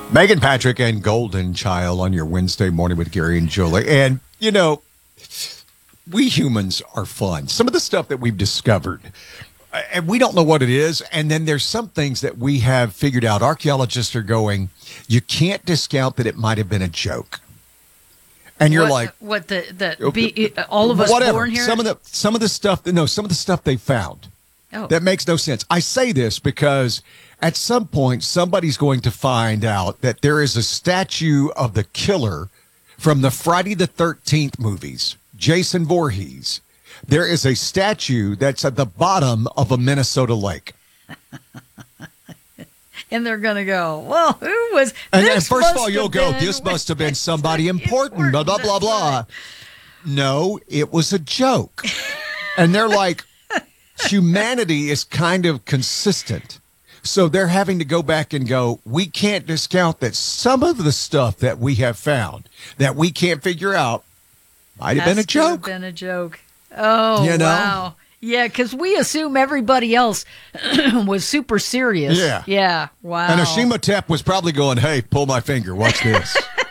Megan Patrick and Golden Child on your Wednesday morning with Gary and Julie. And, you know, we humans are fun. Some of the stuff that we've discovered, and we don't know what it is. And then there's some things that we have figured out. Archaeologists are going, you can't discount that it might have been a joke. And you're all of us whatever. Born here? Some of the stuff they found. Oh. That makes no sense. I say this because at some point, somebody's going to find out that there is a statue of the killer from the Friday the 13th movies, Jason Voorhees. There is a statue that's at the bottom of a Minnesota lake. And they're going to go, well, who was and first of all, you'll go, this must have been somebody important, blah, blah, blah, blah. No, it was a joke. And they're like, humanity is kind of consistent. So they're having to go back and go, we can't discount that some of the stuff that we have found that we can't figure out might have been a joke. Been a joke. Oh, wow. Yeah, because we assume everybody else was super serious. Yeah. Yeah, wow. And Ashimotep was probably going, hey, pull my finger, watch this.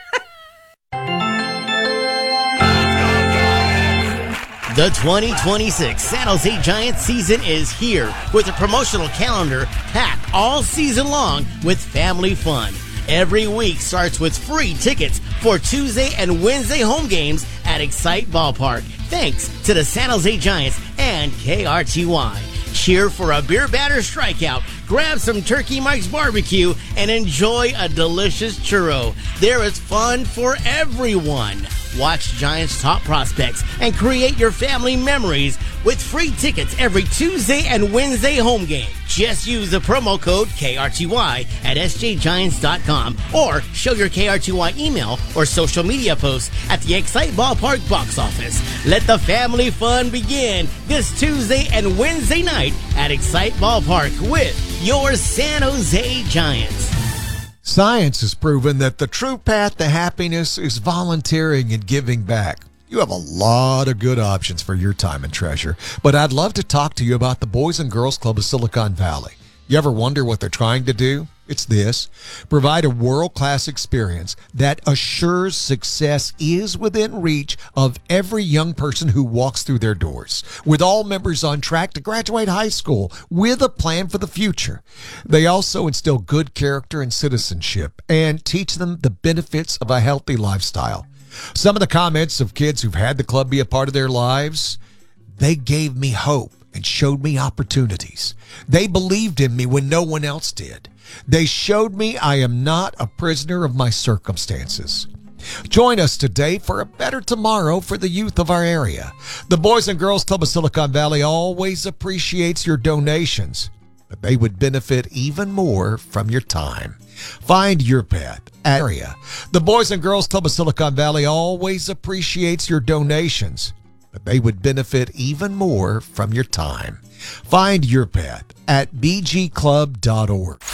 The 2026 San Jose Giants season is here with a promotional calendar packed all season long with family fun. Every week starts with free tickets for Tuesday and Wednesday home games at Excite Ballpark, thanks to the San Jose Giants and KRTY. Cheer for a beer batter strikeout, grab some Turkey Mike's barbecue, and enjoy a delicious churro. There is fun for everyone. Watch Giants' top prospects and create your family memories with free tickets every Tuesday and Wednesday home game. Just use the promo code KRTY at sjgiants.com or show your KRTY email or social media posts at the Excite Ballpark box office. Let the family fun begin this Tuesday and Wednesday night at Excite Ballpark with your San Jose Giants. Science has proven that the true path to happiness is volunteering and giving back. You have a lot of good options for your time and treasure, but I'd love to talk to you about the Boys and Girls Club of Silicon Valley. You ever wonder what they're trying to do? It's this: provide a world-class experience that assures success is within reach of every young person who walks through their doors, with all members on track to graduate high school with a plan for the future. They also instill good character and citizenship and teach them the benefits of a healthy lifestyle. Some of the comments of kids who've had the club be a part of their lives: they gave me hope and showed me opportunities. They believed in me when no one else did. They showed me I am not a prisoner of my circumstances. Join us today for a better tomorrow for the youth of our area. The Boys and Girls Club of Silicon Valley always appreciates your donations, but they would benefit even more from your time. Find your path at area. The Boys and Girls Club of Silicon Valley always appreciates your donations, but they would benefit even more from your time. Find your path at bgclub.org.